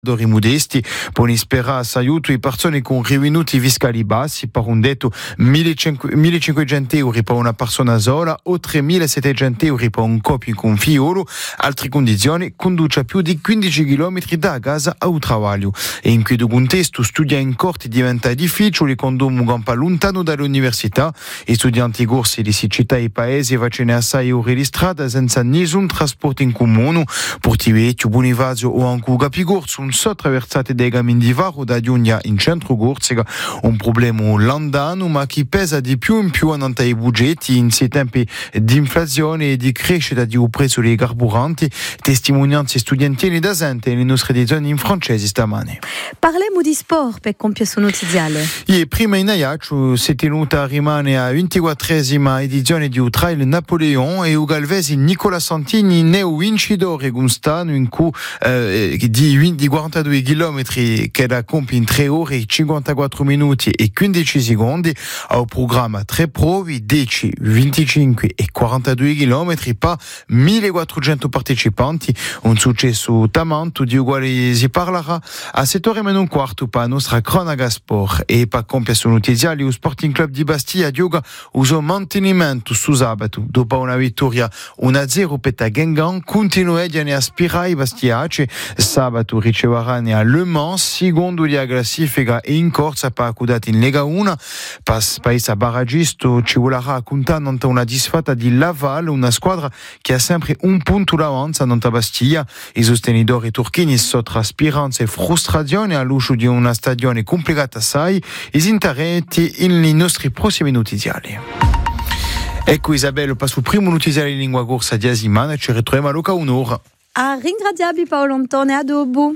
Dori modesti, poi spera aiuto i persone con rivenuti fiscali bassi, per un detto 1.500 euro per una persona sola o 3.700 euro per un coppio con figliolo, altre condizioni conduce a più di 15 km da casa al lavoro. E in questo contesto studiare in corti diventa difficile quando un campo lontano dall'università, i studenti corsi di città e paesi facendo assai ore di strada senza nessun trasporto in comune, Portivetto, Bonivazio o anche Capigorzo sono attraversate dai cammin di varo da Giugna in centro Gorzega, un problema landano ma che pesa di più in più nei budgetti in questi tempi di inflazione e di crescita di prezzo dei carburanti, testimonianze studentili da gente nelle nostre edizioni in francese stamane. Parliamo di sport per compiere su notiziale. E prima in Ajaccio si è tenuta a rimane a 24esima edizione di Trail Napoleon e il galvesi Nicola Santini neo vincitore Gunstano in cui di 42 km che da compi in 3 ore 54 minuti e 15 secondi al programma 3 prove 10, 25 e 42 km per 1400 partecipanti, un successo tamanto di uguale si parlerà a 7:15 per la nostra cronaca sport e per compiere su notiziali il Sporting Club di Bastia gioca uso mantenimento su sabato dopo una vittoria 1-0 per Guingamp continua a aspirare Bastiace sabato riceverà a Le Mans secondo la classifica e in corsa per accudare in Lega 1 paese barragisto ci vorrà contando una disfatta di Laval, una squadra che ha sempre un punto d'avanza non Bastia. I sostenitori turchini sotto speranze e frustrazione all'uscio di una stagione complicata assai e si interreti nei nostri prossimi notiziali. Ecco Isabella, passo il primo notiziale in lingua corsa di Asimana, ci ritroviamo a Luca un'ora. A ringraziarvi Paolo Antone a dopo.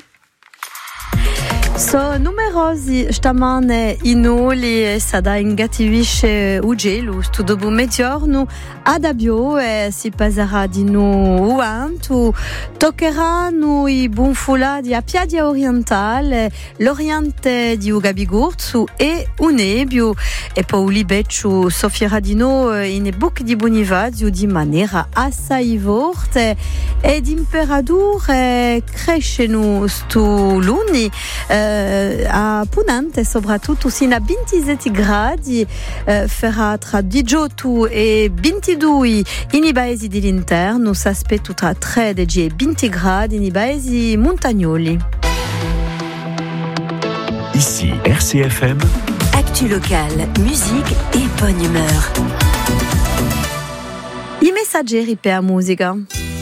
So numerosi stamane inoli sada ingativisce ugelu sto dopo mezzogiorno ad Abio e si passerà di nuovo uantu toccheranno i bonfolati a Piadia Orientale l'Oriente di Ugabigurzu e Unebio e poi Becciu soffierà di nuovo in buc di Bonivazio di maniera assai forte ed imperature crescono sto luni a Punante soprattutto sino a 27 gradi farà tra 18 e 22 in paesi dell'interno si aspetta tra 13 e 20 gradi nei paesi montagnoli. Ici RCFM Actu locale, musique et bonne humeur. I messaggeri per la musica.